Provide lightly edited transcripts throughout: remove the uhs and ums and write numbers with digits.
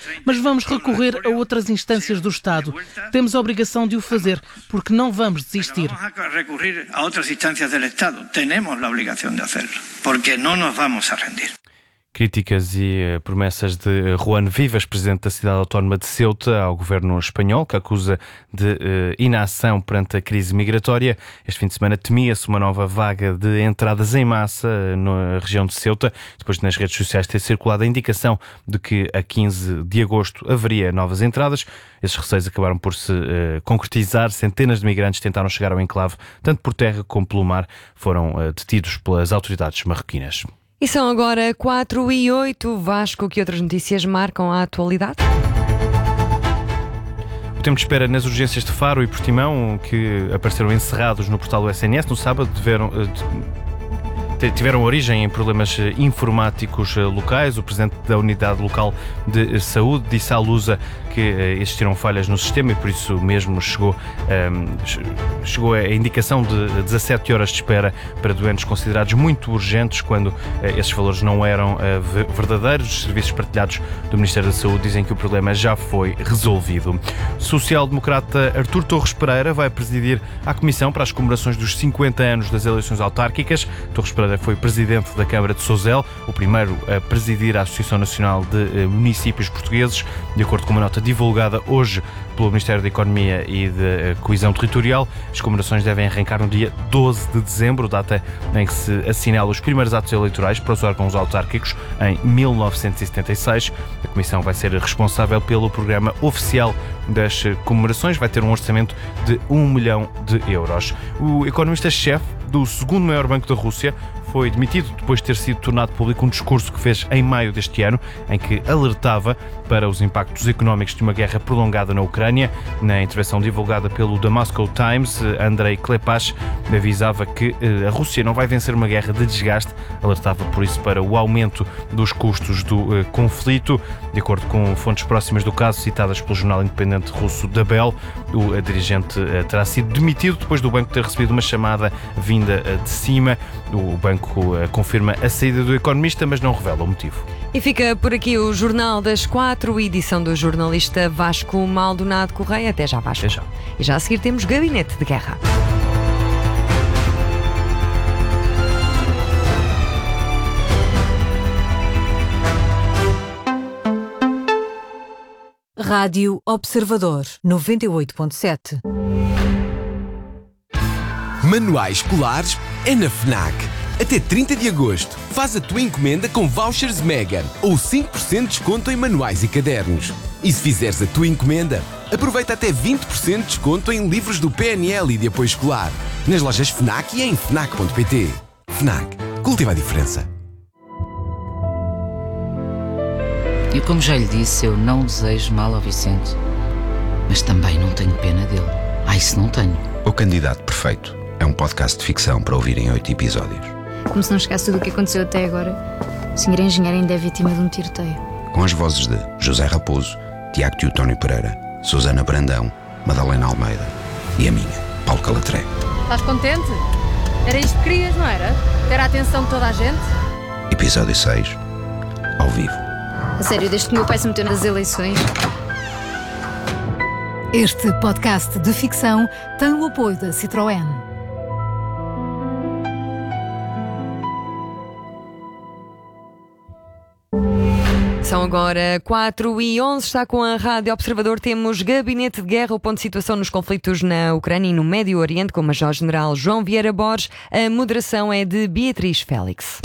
mas vamos recorrer a outras instâncias do Estado. Temos a obrigação de o fazer, porque não vamos desistir. Vamos recorrer a outras instâncias do Estado. Temos a obrigação de fazê-lo, porque não nos vamos a rendir. Críticas e promessas de Juan Vivas, presidente da cidade autónoma de Ceuta, ao governo espanhol, que acusa de inação perante a crise migratória. Este fim de semana temia-se uma nova vaga de entradas em massa na região de Ceuta, depois de nas redes sociais ter circulado a indicação de que a 15 de agosto haveria novas entradas. Esses receios acabaram por se concretizar. Centenas de migrantes tentaram chegar ao enclave, tanto por terra como pelo mar. Foram detidos pelas autoridades marroquinas. E são agora 4:08. Vasco, que outras notícias marcam a atualidade? O tempo de espera nas urgências de Faro e Portimão, que apareceram encerrados no portal do SNS no sábado, tiveram origem em problemas informáticos locais. O presidente da unidade local de saúde disse à Lusa que existiram falhas no sistema e por isso mesmo chegou a indicação de 17 horas de espera para doentes considerados muito urgentes, quando esses valores não eram verdadeiros. Os serviços partilhados do Ministério da Saúde dizem que o problema já foi resolvido. O social-democrata Artur Torres Pereira vai presidir a Comissão para as comemorações dos 50 anos das eleições autárquicas. Torres Pereira foi presidente da Câmara de Sozel, o primeiro a presidir a Associação Nacional de Municípios Portugueses. De acordo com uma nota divulgada hoje pelo Ministério da Economia e da Coesão Territorial, as comemorações devem arrancar no dia 12 de dezembro, data em que se assinala os primeiros atos eleitorais para os órgãos autárquicos em 1976. A Comissão vai ser responsável pelo programa oficial das comemorações, vai ter um orçamento de 1 milhão de euros. O economista-chefe do segundo maior banco da Rússia foi demitido depois de ter sido tornado público um discurso que fez em maio deste ano, em que alertava para os impactos económicos de uma guerra prolongada na Ucrânia. Na intervenção divulgada pelo The Moscow Times, Andrei Klepash avisava que a Rússia não vai vencer uma guerra de desgaste, alertava por isso para o aumento dos custos do conflito. De acordo com fontes próximas do caso, citadas pelo jornal independente russo Dabel, o dirigente terá sido demitido depois do banco ter recebido uma chamada vinda de cima. O banco confirma a saída do economista, mas não revela o motivo. E fica por aqui o Jornal das 4, edição do jornalista Vasco Maldonado Correia. Até já, Vasco. Até já. E já a seguir temos Gabinete de Guerra. Rádio Observador 98.7. Manuais escolares é na FNAC. Até 30 de agosto, faz a tua encomenda com vouchers Mega ou 5% de desconto em manuais e cadernos. E se fizeres a tua encomenda, aproveita até 20% de desconto em livros do PNL e de apoio escolar. Nas lojas FNAC e em FNAC.pt. FNAC. Cultiva a diferença. E como já lhe disse, eu não desejo mal ao Vicente. Mas também não tenho pena dele. Isso não tenho. O Candidato Perfeito é um podcast de ficção para ouvir em 8 episódios. Como se não chegasse tudo o que aconteceu até agora, o senhor engenheiro ainda é vítima de um tiroteio. Com as vozes de José Raposo, Tiago Teotónio Pereira, Susana Brandão, Madalena Almeida e a minha, Paulo Calatré. Estás contente? Era isto que querias, não era? Ter a atenção de toda a gente? Episódio 6, ao vivo. A sério, desde que o meu pai se meteu nas eleições... Este podcast de ficção tem o apoio da Citroën. São agora 4:11, está com a Rádio Observador. Temos Gabinete de Guerra, o ponto de situação nos conflitos na Ucrânia e no Médio Oriente, com o Major-General João Vieira Borges. A moderação é de Beatriz Félix.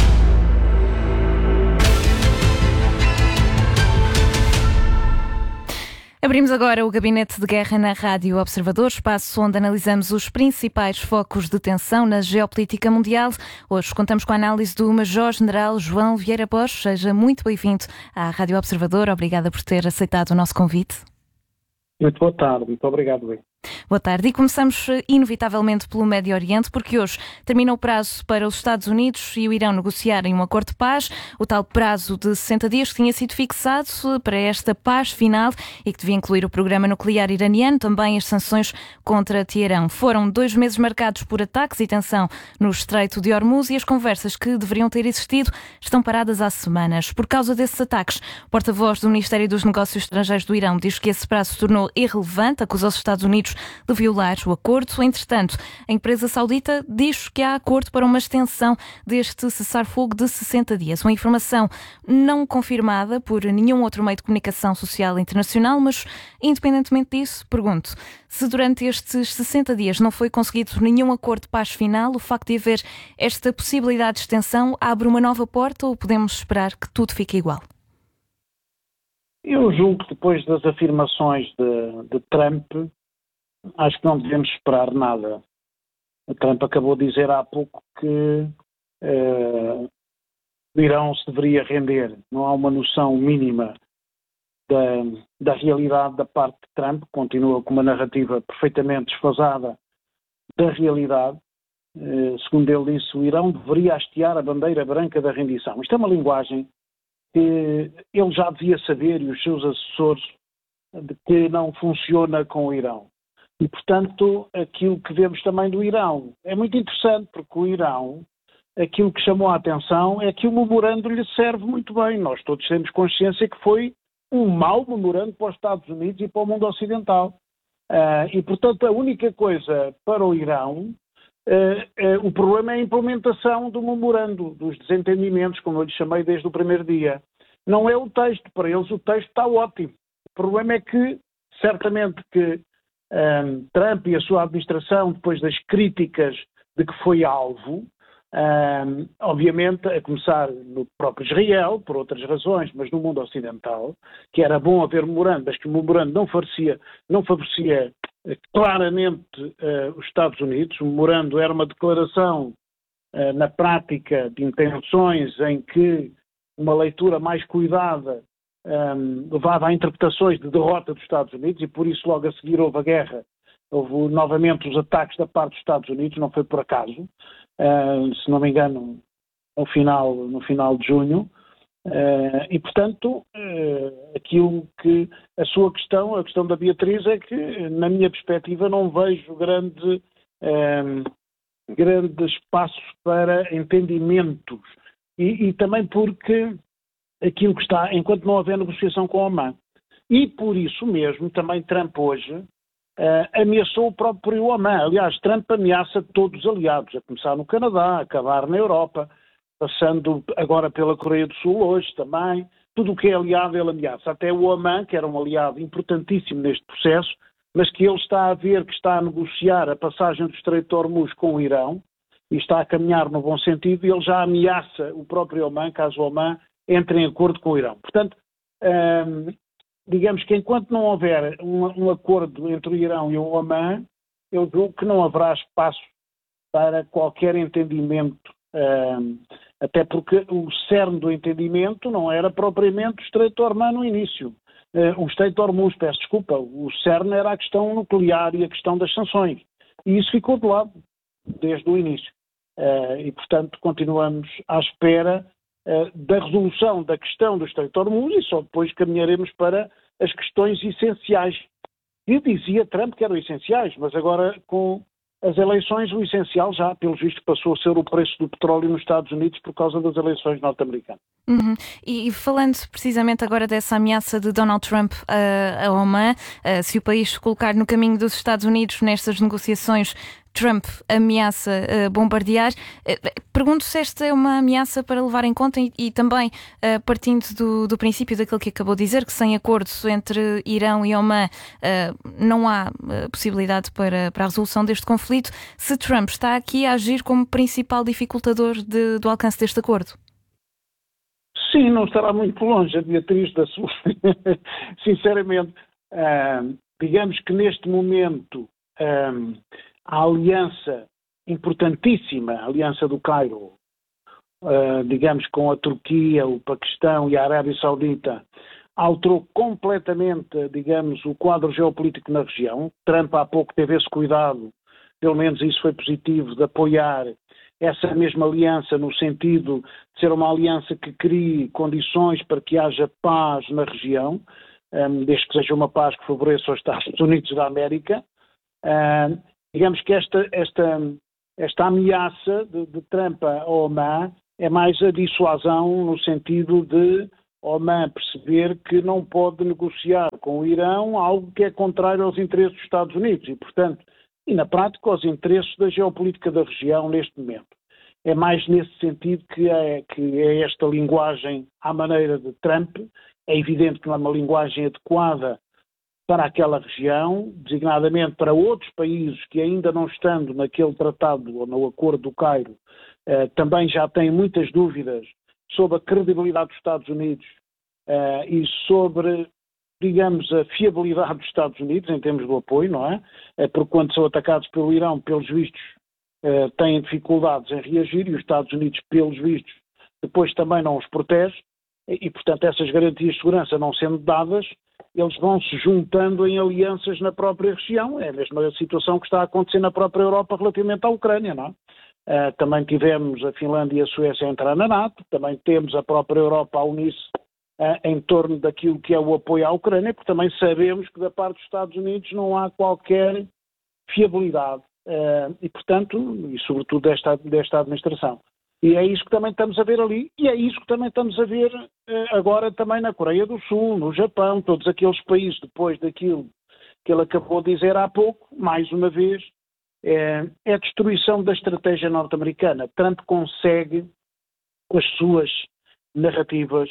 Abrimos agora o Gabinete de Guerra na Rádio Observador, espaço onde analisamos os principais focos de tensão na geopolítica mundial. Hoje contamos com a análise do Major-General João Vieira Borges. Seja muito bem-vindo à Rádio Observador. Obrigada por ter aceitado o nosso convite. Muito boa tarde, muito obrigado. Boa tarde. E começamos inevitavelmente pelo Médio Oriente, porque hoje termina o prazo para os Estados Unidos e o Irão negociarem um acordo de paz, o tal prazo de 60 dias que tinha sido fixado para esta paz final e que devia incluir o programa nuclear iraniano, também as sanções contra Teherão. Foram 2 meses marcados por ataques e tensão no Estreito de Hormuz e as conversas que deveriam ter existido estão paradas há semanas. Por causa desses ataques, o porta-voz do Ministério dos Negócios Estrangeiros do Irão diz que esse prazo se tornou irrelevante, acusa os Estados Unidos de violar o acordo. Entretanto, a empresa saudita diz que há acordo para uma extensão deste cessar-fogo de 60 dias. Uma informação não confirmada por nenhum outro meio de comunicação social internacional, mas, independentemente disso, pergunto, se durante estes 60 dias não foi conseguido nenhum acordo de paz final, o facto de haver esta possibilidade de extensão abre uma nova porta ou podemos esperar que tudo fique igual? Eu julgo que depois das afirmações de Trump, acho que não devemos esperar nada. O Trump acabou de dizer há pouco que o Irão se deveria render. Não há uma noção mínima da realidade da parte de Trump, continua com uma narrativa perfeitamente desfasada da realidade. Segundo ele disse, o Irão deveria hastear a bandeira branca da rendição. Isto é uma linguagem que ele já devia saber e os seus assessores de que não funciona com o Irão. E, portanto, aquilo que vemos também do Irão é muito interessante, porque o Irão, aquilo que chamou a atenção é que o memorando lhe serve muito bem. Nós todos temos consciência que foi um mau memorando para os Estados Unidos e para o mundo ocidental. E, portanto, a única coisa para o Irão, o problema é a implementação do memorando, dos desentendimentos, como eu lhe chamei desde o primeiro dia. Não é o texto, para eles o texto está ótimo. O problema é que, certamente que Trump e a sua administração, depois das críticas de que foi alvo, obviamente, a começar no próprio Israel, por outras razões, mas no mundo ocidental, que era bom haver memorando, mas que o memorando não favorecia claramente os Estados Unidos. O memorando era uma declaração, na prática, de intenções em que uma leitura mais cuidada levava a interpretações de derrota dos Estados Unidos e por isso logo a seguir houve a guerra. Houve novamente os ataques da parte dos Estados Unidos, não foi por acaso, se não me engano, no final de junho. E, portanto, aquilo que a sua questão, a questão da Beatriz, é que, na minha perspectiva, não vejo grande espaços para entendimentos. E também porque aquilo que está, enquanto não houver negociação com a Omã. E por isso mesmo, também Trump hoje ameaçou o próprio Omã. Aliás, Trump ameaça todos os aliados, a começar no Canadá, a acabar na Europa, passando agora pela Coreia do Sul hoje também. Tudo o que é aliado ele ameaça. Até o Omã, que era um aliado importantíssimo neste processo, mas que ele está a ver que está a negociar a passagem do Estreito de Hormuz com o Irão e está a caminhar no bom sentido, e ele já ameaça o próprio Omã, caso o Omã entre em acordo com o Irão. Portanto, digamos que enquanto não houver um acordo entre o Irão e o Omã, eu julgo que não haverá espaço para qualquer entendimento, até porque o cerne do entendimento não era propriamente o Estreito de Hormuz no início. O Estreito de Hormuz, peço desculpa, o cerne era a questão nuclear e a questão das sanções. E isso ficou de lado desde o início. E, portanto, continuamos à espera da resolução da questão do Estreito de Hormuz e só depois caminharemos para as questões essenciais. Eu dizia Trump que eram essenciais, mas agora com as eleições o essencial já, pelos vistos, passou a ser o preço do petróleo nos Estados Unidos por causa das eleições norte-americanas. Uhum. E falando precisamente agora dessa ameaça de Donald Trump a Omã, se o país colocar no caminho dos Estados Unidos nestas negociações, Trump ameaça bombardear. Pergunto se esta é uma ameaça para levar em conta e também partindo do princípio daquilo que acabou de dizer, que sem acordo entre Irão e Omã não há possibilidade para a resolução deste conflito, se Trump está aqui a agir como principal dificultador do alcance deste acordo. Sim, não estará muito longe a Beatriz da sua. Sinceramente, digamos que neste momento a aliança importantíssima, a aliança do Cairo, digamos com a Turquia, o Paquistão e a Arábia Saudita, alterou completamente, digamos, o quadro geopolítico na região. Trump há pouco teve esse cuidado, pelo menos isso foi positivo, de apoiar essa mesma aliança no sentido de ser uma aliança que crie condições para que haja paz na região, desde que seja uma paz que favoreça os Estados Unidos da América. Digamos que esta ameaça de Trump a Oman é mais a dissuasão no sentido de Oman perceber que não pode negociar com o Irão algo que é contrário aos interesses dos Estados Unidos e na prática aos interesses da geopolítica da região neste momento. É mais nesse sentido que é esta linguagem à maneira de Trump. É evidente que não é uma linguagem adequada para aquela região, designadamente para outros países que ainda não estando naquele tratado ou no Acordo do Cairo, também já têm muitas dúvidas sobre a credibilidade dos Estados Unidos e sobre, digamos, a fiabilidade dos Estados Unidos em termos do apoio, não é? Porque quando são atacados pelo Irão, pelos vistos, têm dificuldades em reagir e os Estados Unidos, pelos vistos, depois também não os protege e, portanto, essas garantias de segurança não sendo dadas, eles vão se juntando em alianças na própria região. É a mesma situação que está a acontecer na própria Europa relativamente à Ucrânia, não é? Também tivemos a Finlândia e a Suécia a entrar na NATO, também temos a própria Europa a unir-se em torno daquilo que é o apoio à Ucrânia, porque também sabemos que da parte dos Estados Unidos não há qualquer fiabilidade e, portanto, e sobretudo desta administração. E é isso que também estamos a ver ali, e é isso que também estamos a ver agora também na Coreia do Sul, no Japão, todos aqueles países, depois daquilo que ele acabou de dizer há pouco, mais uma vez, é a destruição da estratégia norte-americana. Trump consegue, com as suas narrativas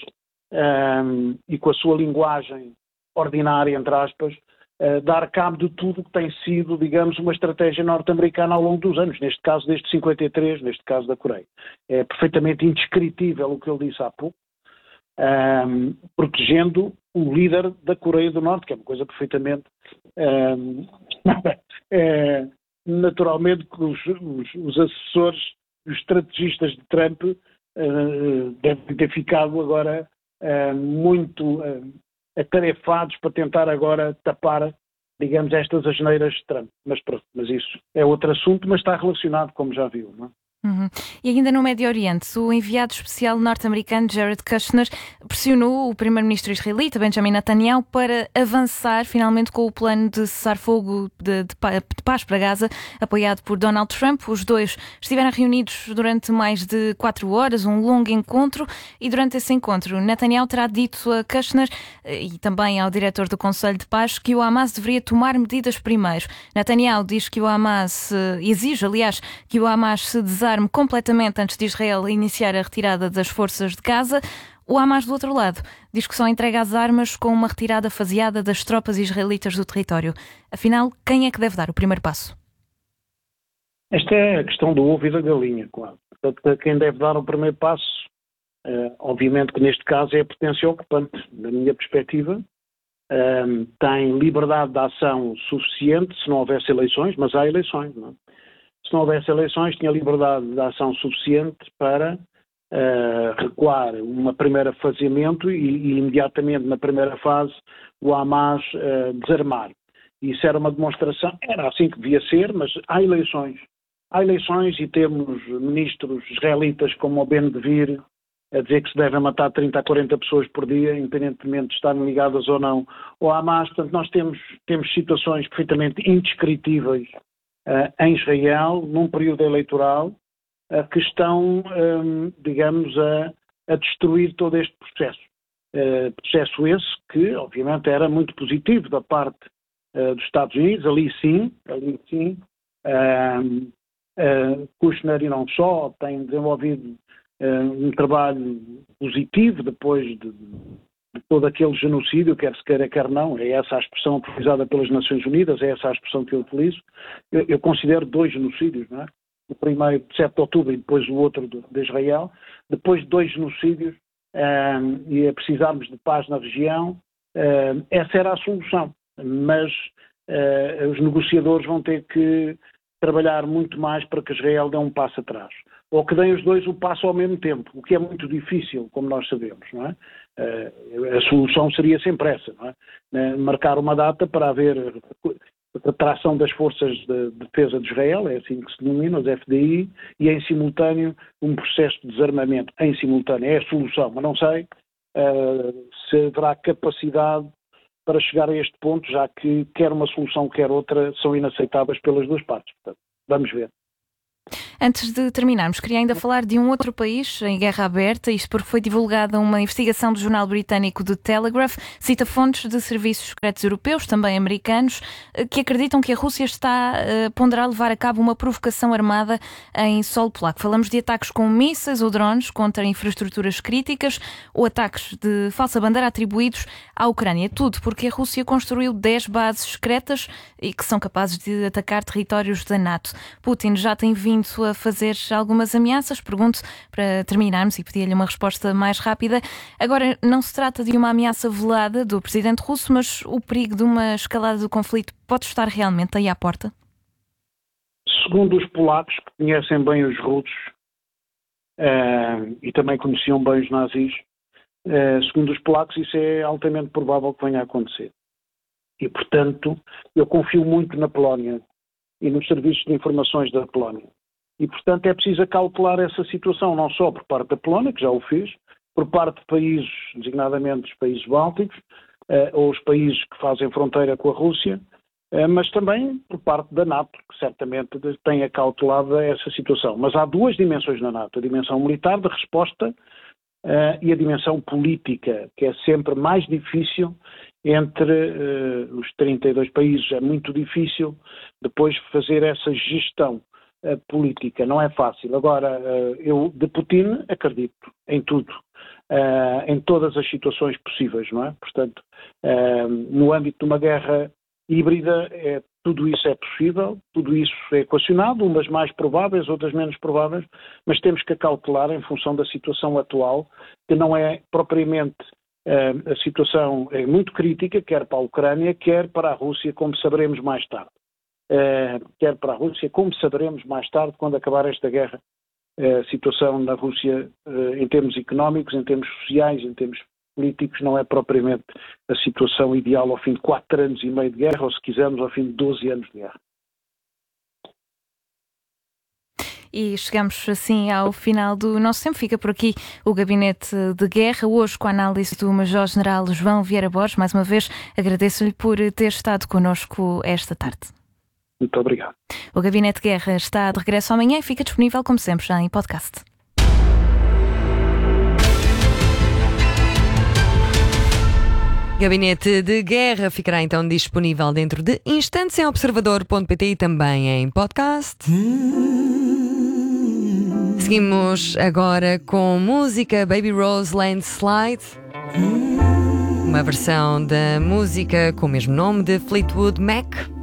e com a sua linguagem ordinária, entre aspas, dar cabo de tudo que tem sido, digamos, uma estratégia norte-americana ao longo dos anos, neste caso desde 53, neste caso da Coreia. É perfeitamente indescritível o que ele disse há pouco, protegendo o líder da Coreia do Norte, que é uma coisa perfeitamente... naturalmente que os assessores, os estrategistas de Trump devem ter ficado agora muito atarefados para tentar agora tapar, digamos, estas asneiras de Trump. Mas pronto, mas isso é outro assunto, mas está relacionado, como já viu, não é? E ainda no Médio Oriente, o enviado especial norte-americano Jared Kushner pressionou o primeiro-ministro israelita Benjamin Netanyahu para avançar finalmente com o plano de cessar-fogo de paz para Gaza, apoiado por Donald Trump. Os dois estiveram reunidos durante mais de 4 horas, um longo encontro, e durante esse encontro Netanyahu terá dito a Kushner e também ao diretor do Conselho de Paz que o Hamas deveria tomar medidas primeiro. Netanyahu diz que o Hamas, exige aliás, que o Hamas se desarme completamente antes de Israel iniciar a retirada das forças de Gaza. O Hamas, do outro lado, diz que só entrega as armas com uma retirada faseada das tropas israelitas do território. Afinal, quem é que deve dar o primeiro passo? Esta é a questão do ovo e da galinha, claro. Portanto, quem deve dar o primeiro passo, obviamente que neste caso é a potência ocupante, da minha perspectiva. Tem liberdade de ação suficiente se não houvesse eleições, mas há eleições, não é? Se não houvesse eleições, tinha liberdade de ação suficiente para recuar um primeiro faseamento e imediatamente na primeira fase o Hamas desarmar. Isso era uma demonstração, era assim que devia ser, mas há eleições. Há eleições e temos ministros israelitas como o Ben-Gvir a dizer que se devem matar 30 a 40 pessoas por dia, independentemente de estarem ligadas ou não ao Hamas. Portanto, nós temos situações perfeitamente indescritíveis em Israel, num período eleitoral, que estão, digamos, a destruir todo este processo. Processo esse que, obviamente, era muito positivo da parte dos Estados Unidos, ali sim, Kushner e não só, tem desenvolvido um trabalho positivo depois de todo aquele genocídio, quer se queira, quer não, é essa a expressão utilizada pelas Nações Unidas, é essa a expressão que eu utilizo. Eu considero 2 genocídios, não é? O primeiro de 7 de outubro e depois o outro de Israel. Depois de 2 genocídios e a precisarmos de paz na região, essa era a solução. Mas os negociadores vão ter que trabalhar muito mais para que Israel dê um passo atrás. Ou que deem os dois o passo ao mesmo tempo, o que é muito difícil, como nós sabemos, não é? A solução seria sempre essa, não é? Marcar uma data para haver retração das forças de defesa de Israel, é assim que se denomina, os FDI, e em simultâneo um processo de desarmamento, em simultâneo, é a solução, mas não sei se haverá capacidade para chegar a este ponto, já que quer uma solução, quer outra, são inaceitáveis pelas duas partes. Portanto, vamos ver. Antes de terminarmos, queria ainda falar de um outro país em guerra aberta, isto porque foi divulgada uma investigação do jornal britânico The Telegraph, cita fontes de serviços secretos europeus, também americanos, que acreditam que a Rússia está a ponderar levar a cabo uma provocação armada em solo polaco. Falamos de ataques com mísseis ou drones contra infraestruturas críticas ou ataques de falsa bandeira atribuídos à Ucrânia. Tudo porque a Rússia construiu 10 bases secretas e que são capazes de atacar territórios da NATO. Putin já tem vindo a fazer algumas ameaças. Pergunto, para terminarmos, e pedir-lhe uma resposta mais rápida. Agora, não se trata de uma ameaça velada do presidente russo, mas o perigo de uma escalada do conflito pode estar realmente aí à porta? Segundo os polacos, que conhecem bem os russos e também conheciam bem os nazis, segundo os polacos, isso é altamente provável que venha a acontecer. E, portanto, eu confio muito na Polónia e nos serviços de informações da Polónia. E, portanto, é preciso acautelar essa situação, não só por parte da Polónia, que já o fez, por parte de países, designadamente os países bálticos, ou os países que fazem fronteira com a Rússia, mas também por parte da NATO, que certamente tem acautelado essa situação. Mas há duas dimensões na NATO, a dimensão militar de resposta e a dimensão política, que é sempre mais difícil entre os 32 países. É muito difícil depois fazer essa gestão política, não é fácil. Agora, eu de Putin acredito em tudo, em todas as situações possíveis, não é? Portanto, no âmbito de uma guerra híbrida, tudo isso é possível, tudo isso é equacionado, umas mais prováveis, outras menos prováveis, mas temos que acautelar em função da situação atual, que não é propriamente a situação é muito crítica, quer para a Ucrânia, quer para a Rússia, como saberemos mais tarde. Quer para a Rússia, como saberemos mais tarde, quando acabar esta guerra, a situação na Rússia, em termos económicos, em termos sociais, em termos políticos, não é propriamente a situação ideal ao fim de 4 anos e meio de guerra, ou se quisermos, ao fim de 12 anos de guerra. E chegamos assim ao final do nosso tempo. Fica por aqui o Gabinete de Guerra, hoje com a análise do Major-General João Vieira Borges. Mais uma vez agradeço-lhe por ter estado connosco esta tarde. Muito obrigado. O Gabinete de Guerra está de regresso amanhã e fica disponível, como sempre, já em podcast. Gabinete de Guerra ficará então disponível dentro de instantes em observador.pt e também em podcast. Seguimos agora com música Baby Rose Landslide, uma versão da música com o mesmo nome de Fleetwood Mac.